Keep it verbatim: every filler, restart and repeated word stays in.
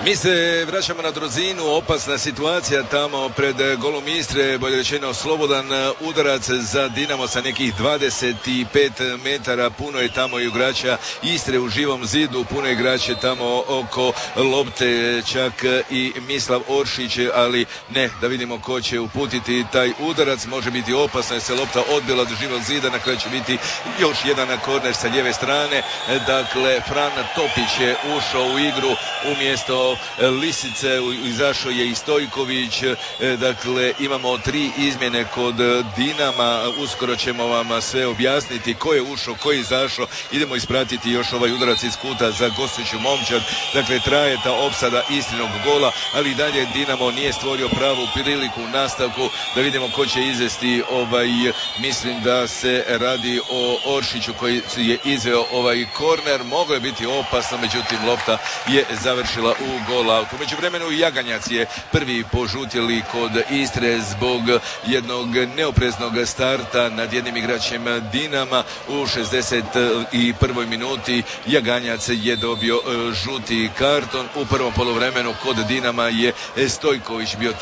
Mi se vraćamo na Drozinu, opasna situacija tamo pred golom Istre, bolje rečeno slobodan udarac za Dinamo sa nekih dvadeset pet metara, puno je tamo igrača Istre u živom zidu, puno igrače tamo oko lopte, čak i Mislav Oršić, ali ne, da vidimo ko će uputiti taj udarac, može biti opasno jer se lopta odbila od živog zida, na kraju će biti još jedan korner sa lijeve strane, dakle Fran Topić je ušao u igru umjesto Lisice, izašao je i Stojković, dakle imamo tri izmjene kod Dinama, uskoro ćemo vam sve objasniti ko je ušao, ko je izašao, idemo ispratiti još ovaj udarac iz kuta za gostujuću momčad, dakle traje ta opsada Istrinog gola, ali i dalje Dinamo nije stvorio pravu priliku u nastavku, da vidimo ko će izvesti ovaj, mislim da se radi o Oršiću koji je izveo ovaj korner, moglo je biti opasno, međutim lopta je završila u gol autu. Među vremenu Jaganjac je prvi požutjeli kod Istre zbog jednog neopreznog starta nad jednim igračem Dinama u šezdeset prvoj minuti. Jaganjac je dobio žuti karton. U prvom poluvremenu kod Dinama je Stojković bio